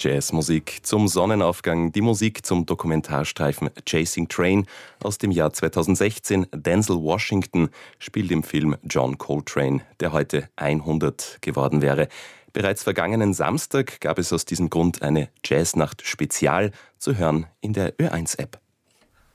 Jazzmusik zum Sonnenaufgang, die Musik zum Dokumentarstreifen Chasing Train aus dem Jahr 2016. Denzel Washington spielt im Film John Coltrane, der heute 100 geworden wäre. Bereits vergangenen Samstag gab es aus diesem Grund eine Jazznacht Spezial zu hören in der Ö1-App.